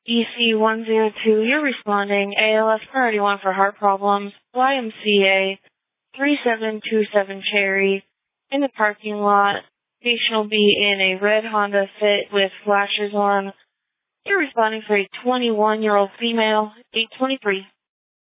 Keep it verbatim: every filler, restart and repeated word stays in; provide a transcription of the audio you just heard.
E C one zero two, you're responding. A L S priority one for heart problems. Y M C A three seven two seven Cherry in the parking lot. Patient will be in a red Honda Fit with flashers on. You're responding for a twenty-one-year-old female, eight twenty-three.